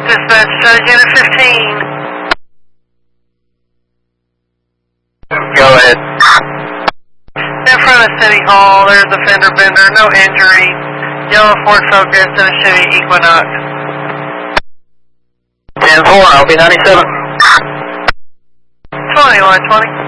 Dispatch, Unit 15. Go ahead. In front of City Hall, there's a fender bender, no injury. Yellow Ford Focus and a Chevy Equinox. 10-4, I'll be 97. 2120.